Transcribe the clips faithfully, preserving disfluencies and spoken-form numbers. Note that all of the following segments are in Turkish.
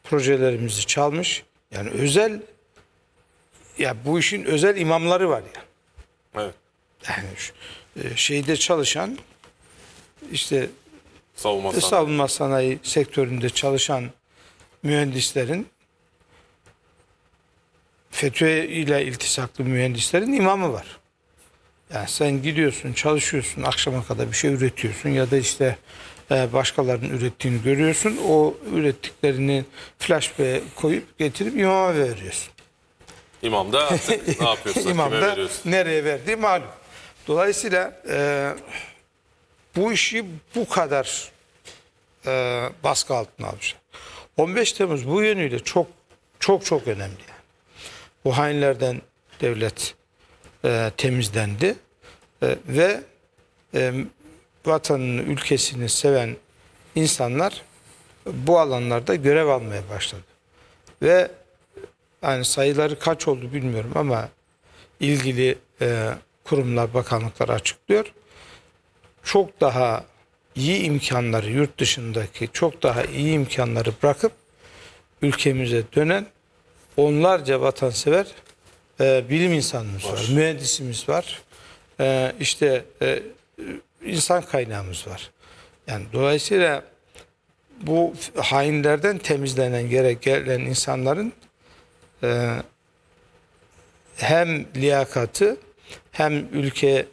projelerimizi çalmış. Yani özel, ya bu işin özel imamları var ya. Evet. Yani şu, e, şeyde çalışan, işte Savunma sanayi. savunma sanayi sektöründe çalışan mühendislerin, FETÖ ile iltisaklı mühendislerin imamı var. Yani sen gidiyorsun, çalışıyorsun, akşama kadar bir şey üretiyorsun ya da işte e, başkalarının ürettiğini görüyorsun. O ürettiklerini flash bell'e koyup getirip imama veriyorsun. İmam da artık ne yapıyorsa İmam kime da veriyorsun. nereye verdiği malum. Dolayısıyla e, bu işi bu kadar e, baskı altına almışlar. on beş Temmuz bu yönüyle çok çok çok önemli. Yani. Bu hainlerden devlet e, temizlendi e, ve e, vatanını, ülkesini seven insanlar bu alanlarda görev almaya başladı. Ve yani sayıları kaç oldu bilmiyorum ama ilgili e, kurumlar, bakanlıklar açıklıyor. Çok daha iyi imkanları, yurt dışındaki çok daha iyi imkanları bırakıp ülkemize dönen onlarca vatansever e, bilim insanımız var, var mühendisimiz var, e, işte e, insan kaynağımız var. Yani dolayısıyla bu hainlerden temizlenen, gerek gelen insanların e, hem liyakatı hem ülkeye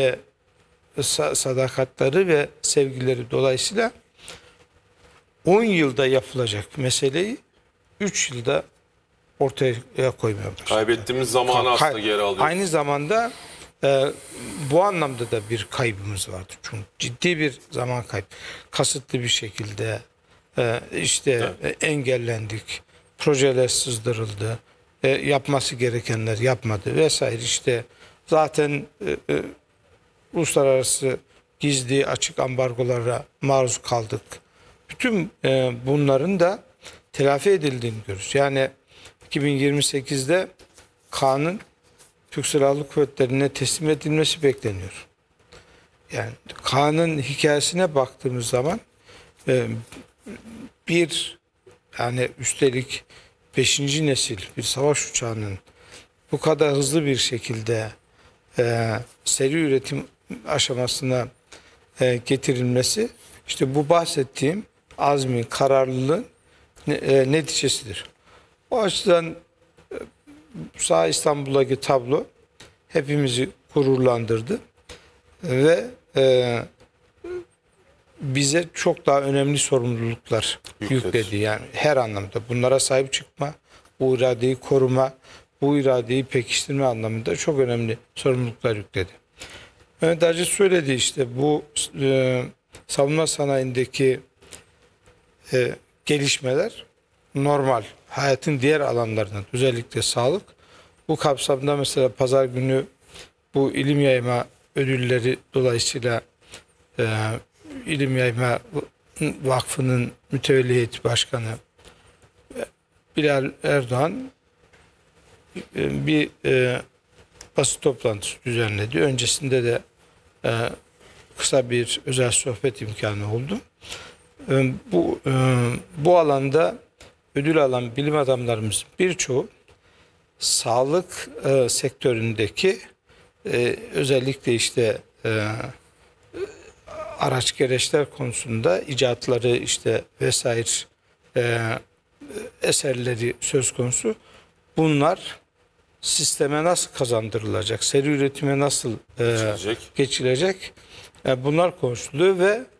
sadakatleri ve sevgileri dolayısıyla on yılda yapılacak meseleyi üç yılda ortaya koymaya başladı. Kaybettiğimiz zamanı Ka- aslında geri alıyoruz. Aynı zamanda e, bu anlamda da bir kaybımız vardı. Çünkü ciddi bir zaman kaybı. Kasıtlı bir şekilde e, işte evet. e, engellendik. Projeler sızdırıldı. E, yapması gerekenler yapmadı vesaire. İşte zaten e, e, uluslararası gizli açık ambargolara maruz kaldık. Bütün e, bunların da telafi edildiğini görürüz. Yani iki bin yirmi sekizde Kaan'ın Türk Silahlı Kuvvetleri'ne teslim edilmesi bekleniyor. Yani Kaan'ın hikayesine baktığımız zaman e, bir yani üstelik beşinci nesil bir savaş uçağının bu kadar hızlı bir şekilde e, seri üretim aşamasına e, getirilmesi işte bu bahsettiğim azmin, kararlılığın e, neticesidir. O açıdan e, Sağ İstanbul'daki tablo hepimizi gururlandırdı ve e, bize çok daha önemli sorumluluklar yükledi. yükledi. Yani her anlamda bunlara sahip çıkma, bu iradeyi koruma, bu iradeyi pekiştirme anlamında çok önemli sorumluluklar yükledi. Mehmet Acı söyledi işte bu e, savunma sanayindeki e, gelişmeler normal hayatın diğer alanlarında özellikle sağlık. Bu kapsamda mesela pazar günü bu ilim yayma ödülleri dolayısıyla e, İlim Yayma Vakfı'nın mütevelli heyeti başkanı Bilal Erdoğan e, bir e, basın toplantısı düzenledi. Öncesinde de e, kısa bir özel sohbet imkanı oldu. E, bu e, bu alanda ödül alan bilim adamlarımız birçoğu sağlık e, sektöründeki e, özellikle işte e, araç gereçler konusunda icatları işte vesaire e, eserleri söz konusu. Bunlar sisteme nasıl kazandırılacak, seri üretime nasıl e, geçilecek, geçilecek? E, bunlar konuşuluyor ve